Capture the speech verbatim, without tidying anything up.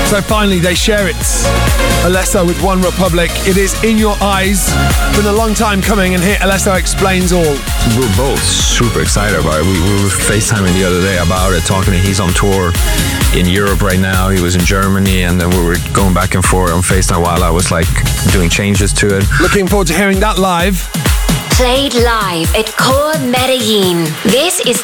So finally they share it. Alesso with One Republic. It is In Your Eyes. Been a long time coming, and here Alesso explains all. We're both super excited about it. We, we were FaceTiming the other day about it, talking to he's on tour in Europe right now. He was in Germany, and then we were going back and forth on FaceTime while I was like doing changes to it. Looking forward to hearing that live. Played live at Core Medellin. This is